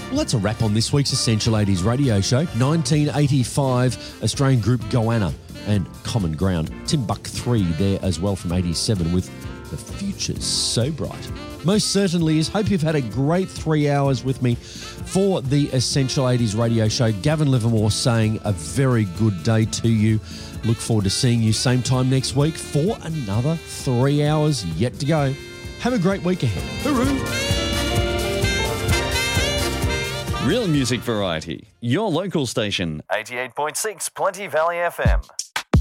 Well, that's a wrap on this week's Essential 80s radio show. 1985, Australian group Goanna and Common Ground. Timbuk 3 there as well from 87 with The Future's So Bright. Most certainly is. Hope you've had a great 3 hours with me for the Essential 80s radio show. Gavin Livermore saying a very good day to you. Look forward to seeing you same time next week for another 3 hours yet to go. Have a great week ahead. Hooroo! Real music variety. Your local station. 88.6 Plenty Valley FM.